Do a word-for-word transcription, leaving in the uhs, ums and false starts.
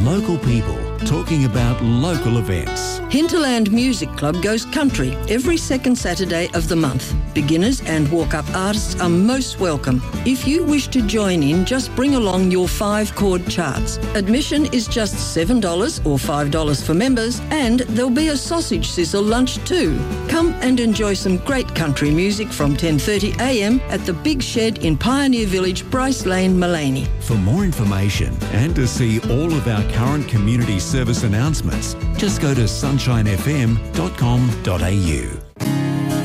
Local people talking about local events. Hinterland Music Club goes country every second Saturday of the month. Beginners and walk-up artists are most welcome. If you wish to join in, just bring along your five chord charts. Admission is just seven dollars or five dollars for members, and there'll be a sausage sizzle lunch too. Come and enjoy some great country music from ten thirty a m at the Big Shed in Pioneer Village, Bryce Lane, Mullaney. For more information and to see all of our current community service announcements, just go to sunshine f m dot com dot a u.